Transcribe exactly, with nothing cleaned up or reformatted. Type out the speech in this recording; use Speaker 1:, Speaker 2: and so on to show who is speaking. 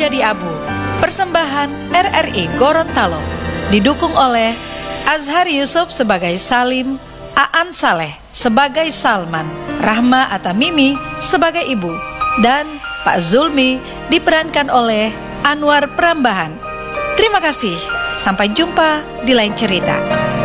Speaker 1: Menjadi Abu, persembahan R R I Gorontalo, didukung oleh Azhar Yusuf sebagai Salim, Aan Saleh sebagai Salman, Rahma atau Mimi sebagai ibu, dan Pak Zulmi diperankan oleh Anwar Prambahan. Terima kasih, sampai jumpa di lain cerita.